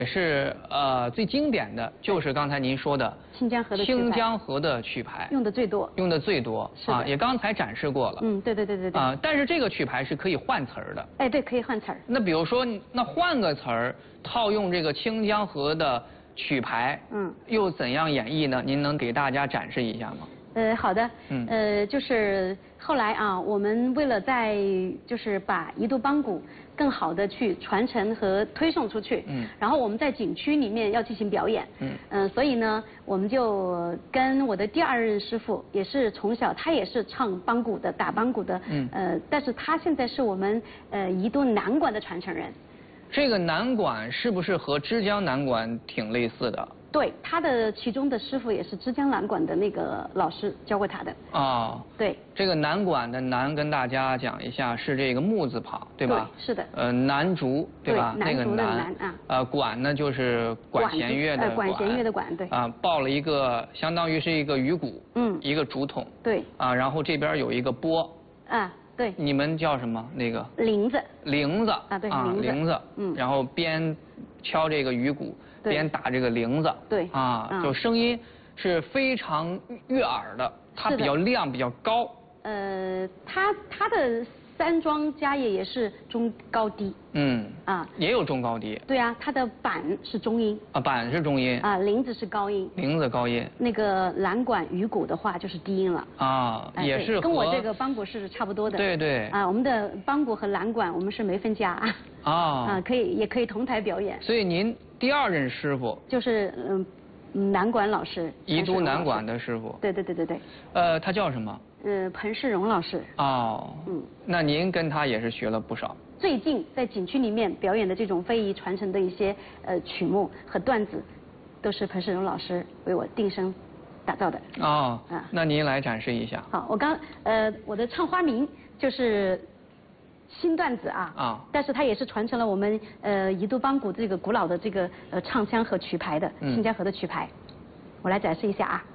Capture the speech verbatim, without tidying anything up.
也是呃最经典的就是刚才您说的清江河的曲牌清江河的曲牌用的最多， 用的最多啊，也刚才展示过了。 嗯，对对对对对。 啊，但是这个曲牌是可以换词儿的。 哎，对，可以换词儿。 那比如说，那换个词儿套用这个清江河的曲牌，嗯，又怎样演绎呢？您能给大家展示一下吗？ 呃，好的，嗯，呃，就是后来啊，我们为了在就是把宜都邦鼓更好的去传承和推送出去，嗯，然后我们在景区里面要进行表演，嗯，嗯、呃，所以呢，我们就跟我的第二任师傅，也是从小他也是唱邦鼓的，打邦鼓的，嗯，呃，但是他现在是我们呃宜都南管的传承人。 这个南管是不是和枝江南管挺类似的？ 对，他的其中的师傅也是枝江南管的那个老师教过他的。 哦， 对。 这个南管的南跟大家讲一下，是这个木字旁，对吧？ 对，是的。 呃，南竹，对吧？ 对， 那个南啊。 呃，管呢就是管弦乐的管。管弦乐的管，对。 啊，抱了一个，相当于是一个鱼骨，嗯，一个竹筒。 对。 啊，然后这边有一个钵。 啊，对。 你们叫什么？那个？ 铃子。 铃子。 啊，对， 铃子。铃子。嗯。然后边敲这个鱼骨。边打这个铃子， 对啊，就声音是非常悦耳的，它比较亮，比较高。 呃，它它的三庄家业也是中高低。 嗯。啊，也有中高低。 对啊，它的板是中音。 啊，板是中音。 啊，铃子是高音。 铃子高音。 那个蓝管鱼骨的话就是低音了。 啊，也是跟我这个邦鼓是差不多的。 对对。 啊，我们的邦鼓和蓝管我们是没分家。啊。啊，可以也可以同台表演。 所以您第二任师傅就是嗯南管老师， 宜都南管的师傅。 对对对对对。 呃，他叫什么？ 呃，彭世荣老师。 哦。嗯。那您跟他也是学了不少。 最近在景区里面表演的这种非遗传承的一些呃曲目和段子，都是彭世荣老师为我定声打造的。 哦。啊。那您来展示一下。 好，我刚呃我的唱花名就是新段子啊，啊，但是它也是传承了我们呃宜都邦鼓这个古老的这个呃唱腔和曲牌的清江河的曲牌，我来展示一下啊。